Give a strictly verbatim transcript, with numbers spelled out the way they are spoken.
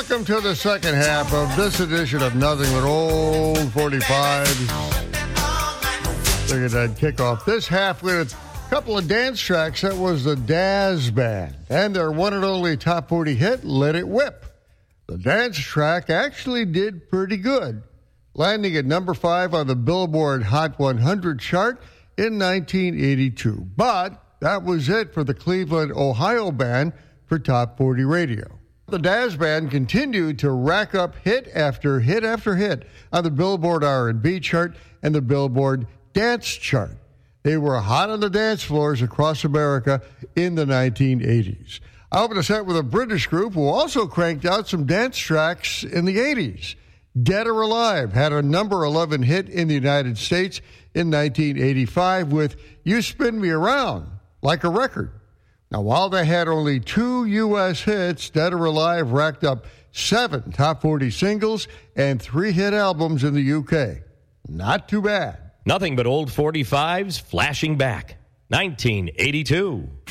Welcome to the second half of this edition of Nothing But Old forty-five. Figured I'd kick off this half with a couple of dance tracks. That was the Dazz Band and their one and only top forty hit, Let It Whip. The dance track actually did pretty good, landing at number five on the Billboard Hot one hundred chart in nineteen eighty-two. But that was it for the Cleveland, Ohio band for top forty radio. The Dazz Band continued to rack up hit after hit after hit on the Billboard R and B chart and the Billboard Dance chart. They were hot on the dance floors across America in the nineteen eighties. I opened a set with a British group who also cranked out some dance tracks in the eighties. Dead or Alive had a number eleven hit in the United States in nineteen eighty-five with You Spin Me Around Like a Record. Now, while they had only two U S hits, Dead or Alive racked up seven top forty singles and three hit albums in the U K. Not too bad. Nothing but old forty-fives flashing back. nineteen eighty-two.